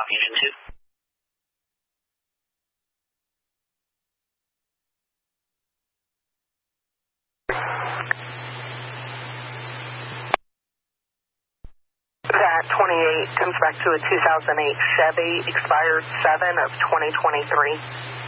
Copy engine 2. That 28 comes back to a 2008 Chevy, expired 7 of 2023.